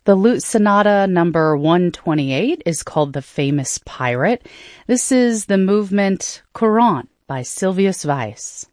The Lute Sonata number 128 is called The Famous Pirate. This is the movement Courant by Silvius Weiss.